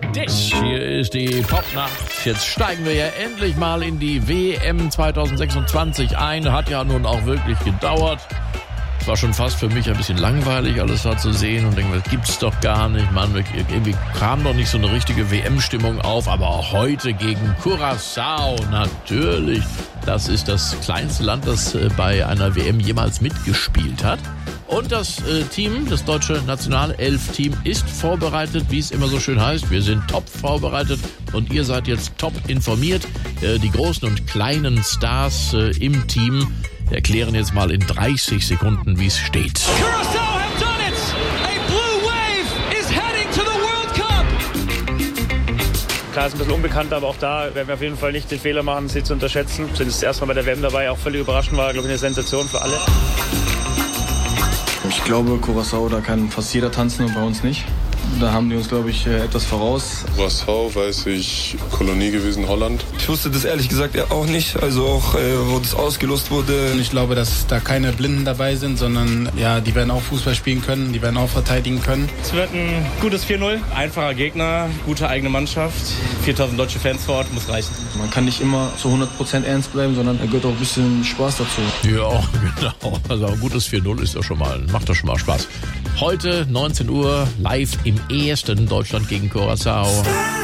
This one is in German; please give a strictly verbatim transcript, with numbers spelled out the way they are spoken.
Das hier ist die Popnacht. Jetzt steigen wir ja endlich mal in die W M zwanzig sechsundzwanzig ein. Hat ja nun auch wirklich gedauert. Es war schon fast für mich ein bisschen langweilig, alles da zu sehen und denke, das gibt's doch gar nicht. Man, irgendwie kam doch nicht so eine richtige W M-Stimmung auf, aber auch heute gegen Curaçao natürlich. Das ist das kleinste Land, das bei einer W M jemals mitgespielt hat. Und das äh, Team, das deutsche Nationalelf-Team, ist vorbereitet, wie es immer so schön heißt. Wir sind top vorbereitet und ihr seid jetzt top informiert. Äh, die großen und kleinen Stars äh, im Team erklären jetzt mal in dreißig Sekunden, wie es steht. Curaçao have done it! A blue wave is heading to the World Cup! Klar, ist ein bisschen unbekannt, aber auch da werden wir auf jeden Fall nicht den Fehler machen, sie zu unterschätzen. Wir sind das erste Mal bei der W M dabei, auch völlig überraschend, war, glaube ich, eine Sensation für alle. Ich glaube, Curaçao, da kann fast jeder tanzen und bei uns nicht. Da haben die uns, glaube ich, etwas voraus. Curaçao, weiß ich, Kolonie gewesen, Holland. Ich wusste das ehrlich gesagt auch nicht, also auch, äh, wo das ausgelost wurde. Ich glaube, dass da keine Blinden dabei sind, sondern ja, die werden auch Fußball spielen können, die werden auch verteidigen können. Es wird ein gutes vier null, einfacher Gegner, gute eigene Mannschaft, viertausend deutsche Fans vor Ort, muss reichen. Man kann nicht immer zu hundert Prozent ernst bleiben, sondern da gehört auch ein bisschen Spaß dazu. Ja, genau. Also ein gutes vier null ist doch schon mal, macht doch schon mal Spaß. Heute neunzehn Uhr live im ersten Deutschland gegen Curaçao.